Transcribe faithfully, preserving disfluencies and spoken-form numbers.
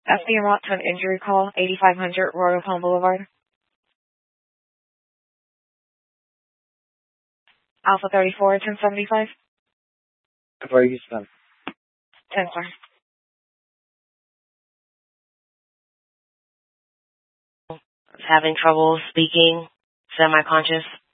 F B M to an injury call, eighty-five hundred Royal Palm Boulevard. Alpha thirty-four, ten seventy-five. Ferguson. ten, sir. Having trouble speaking, semi-conscious.